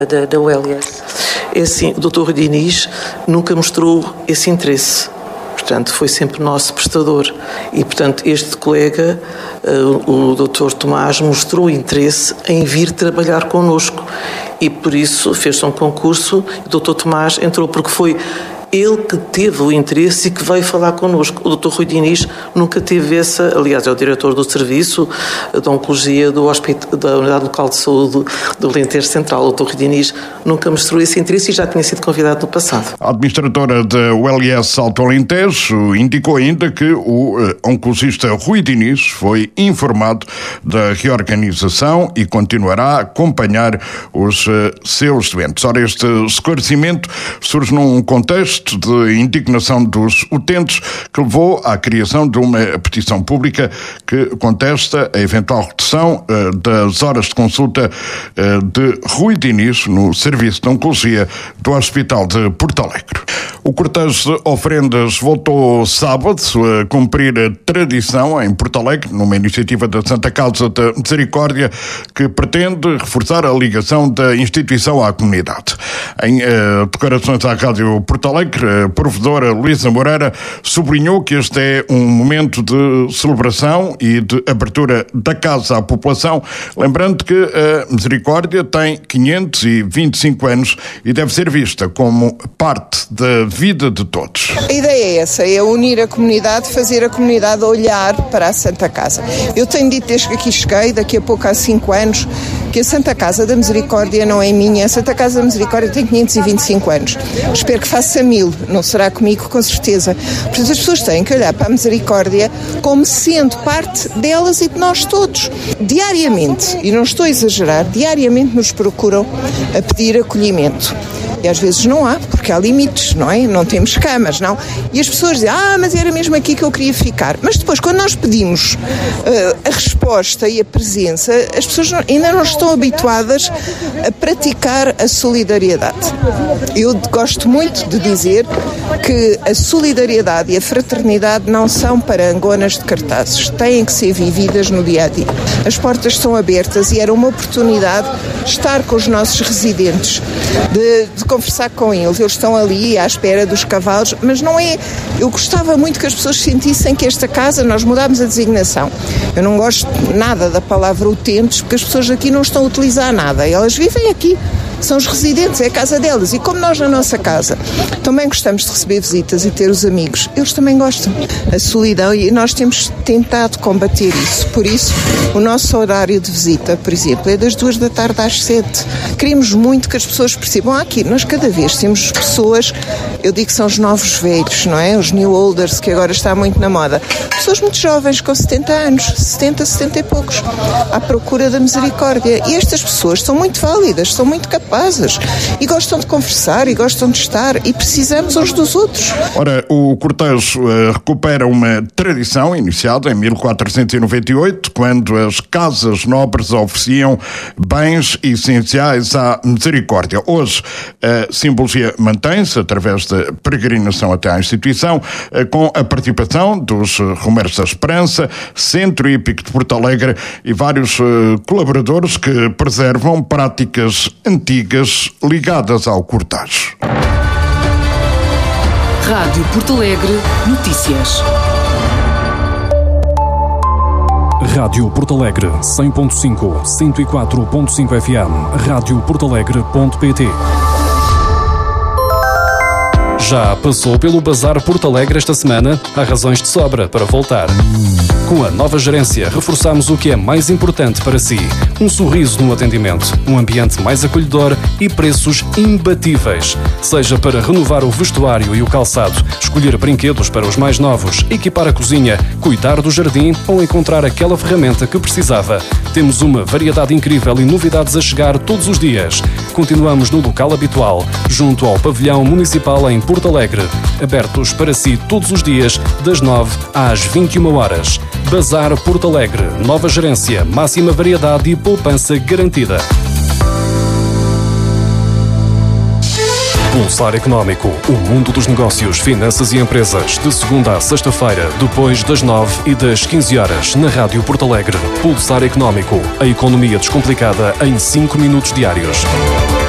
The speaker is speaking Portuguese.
da ULS. É assim, o Dr. Rui Diniz nunca mostrou esse interesse. Portanto, foi sempre nosso prestador. E, portanto, este colega, o Dr. Tomás, mostrou interesse em vir trabalhar connosco. E, por isso, fez-se um concurso e o Dr. Tomás entrou, porque foi ele que teve o interesse e que veio falar connosco. O Dr. Rui Diniz nunca teve essa... Aliás, é o diretor do serviço de Oncologia da Unidade Local de Saúde do Alentejo Central. O Dr. Rui Diniz nunca mostrou esse interesse e já tinha sido convidado no passado. A administradora da ULS Alto Alentejo indicou ainda que o oncologista Rui Diniz foi informado da reorganização e continuará a acompanhar os seus doentes. Ora, este esclarecimento surge num contexto de indignação dos utentes que levou à criação de uma petição pública que contesta a eventual redução das horas de consulta de Rui Diniz no Serviço de Oncologia do Hospital de Porto Alegre. O cortejo de ofrendas voltou sábado a cumprir a tradição em Porto Alegre, numa iniciativa da Santa Casa da Misericórdia que pretende reforçar a ligação da instituição à comunidade. Em declarações à Rádio Porto Alegre, a provedora Luísa Moreira sublinhou que este é um momento de celebração e de abertura da casa à população, lembrando que a Misericórdia tem 525 anos e deve ser vista como parte da vida de todos. A ideia é essa, é unir a comunidade, fazer a comunidade olhar para a Santa Casa. Eu tenho dito desde que aqui cheguei, daqui a pouco há 5 anos, que a Santa Casa da Misericórdia não é minha, a Santa Casa da Misericórdia tem 525 anos. Espero que faça 1000, não será comigo com certeza. Portanto, as pessoas têm que olhar para a Misericórdia como sendo parte delas e de nós todos. Diariamente, e não estou a exagerar, diariamente nos procuram a pedir acolhimento. E às vezes não há, porque há limites, não é? Não temos camas, não. E as pessoas dizem, mas era mesmo aqui que eu queria ficar. Mas depois, quando nós pedimos a resposta e a presença, as pessoas ainda não estão habituadas a praticar a solidariedade. Eu gosto muito de dizer que a solidariedade e a fraternidade não são parangonas de cartazes, têm que ser vividas no dia-a-dia. As portas estão abertas e era uma oportunidade estar com os nossos residentes, de conversar com eles. Eles estão ali à espera dos cavalos, mas não é... Eu gostava muito que as pessoas sentissem que esta casa, nós mudámos a designação. Eu não gosto nada da palavra utentes, porque as pessoas aqui não estão a utilizar nada. Elas vivem aqui. São os residentes, é a casa delas. E como nós na nossa casa também gostamos de receber visitas e ter os amigos, eles também gostam. A solidão, e nós temos tentado combater isso. Por isso, o nosso horário de visita, por exemplo, é das 2 da tarde às 7. Queremos muito que as pessoas percebam aqui. Nós cada vez temos pessoas, eu digo que são os novos velhos, não é? Os new olders, que agora está muito na moda. Pessoas muito jovens, com 70 anos, 70 e poucos, à procura da misericórdia. E estas pessoas são muito válidas, são muito capazes e gostam de conversar e gostam de estar e precisamos uns dos outros. Ora, o cortejo recupera uma tradição iniciada em 1498, quando as casas nobres ofereciam bens essenciais à misericórdia. Hoje, a simbologia mantém-se através da peregrinação até à instituição, com a participação dos Romeiros da Esperança, Centro Hípico de Porto Alegre e vários colaboradores que preservam práticas antigas ligadas ao cortejo. Rádio Porto Alegre Notícias. Rádio Porto Alegre 100.5, 104.5 FM, radioportalegre.pt. Já passou pelo Bazar Porto Alegre esta semana? Há razões de sobra para voltar. Com a nova gerência, reforçamos o que é mais importante para si. Um sorriso no atendimento, um ambiente mais acolhedor e preços imbatíveis. Seja para renovar o vestuário e o calçado, escolher brinquedos para os mais novos, equipar a cozinha, cuidar do jardim ou encontrar aquela ferramenta que precisava. Temos uma variedade incrível e novidades a chegar todos os dias. Continuamos no local habitual, junto ao pavilhão municipal em Porto Alegre. Abertos para si todos os dias, das 9 às 21 horas. Bazar Porto Alegre. Nova gerência, máxima variedade e poupança garantida. Pulsar Económico. O mundo dos negócios, finanças e empresas. De segunda a sexta-feira, depois das 9 e das 15 horas, na Rádio Porto Alegre. Pulsar Económico. A economia descomplicada em 5 minutos diários.